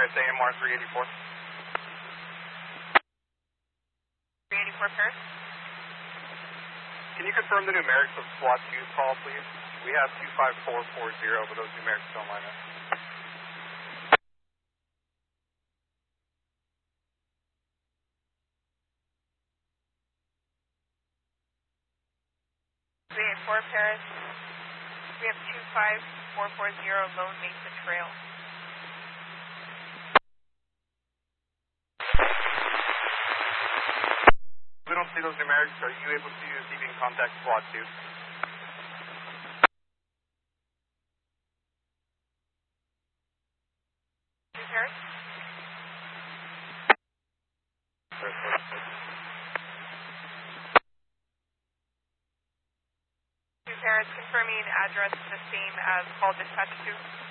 Paris, AMR 384. 384 Paris. Can you confirm the numerics of SWAT 2's call, please? We have 25440, but those numerics don't line up. For Paris, we have 25440 Lone Mesa Trail. We don't see those numerics. Are you able to see if you can contact SWAT 2? Paris? Paris, confirming address the same as call dispatch 2.